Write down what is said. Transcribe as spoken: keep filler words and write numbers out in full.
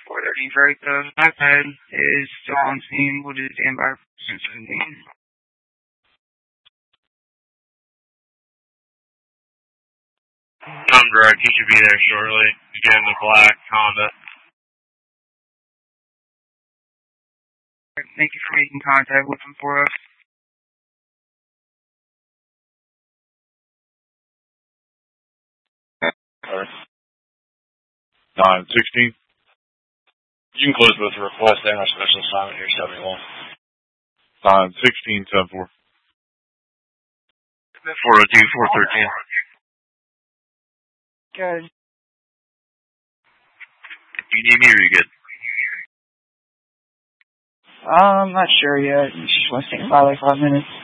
four thirty for the iPad is still on scene. We'll do standby for seventeen. I'm direct. He should be there shortly. Again, the black Honda. Thank you for making contact with him for us. nine sixteen. You can close both request and our special assignment here, seventy-one. nine sixteen, seven four. four oh two, four thirteen. Good. You need me or you good? Um, I'm not sure yet. You just want to think about like five minutes.